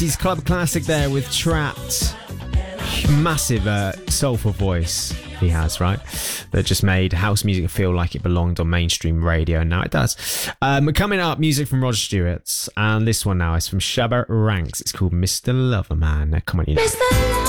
He's club classic there with Trapped. Massive soulful voice he has, right? That just made house music feel like it belonged on mainstream radio, and now it does. Coming up, music from Rod Stewart, and this one now is from Shabba Ranks. It's called Mr. Loverman. Come on, you know.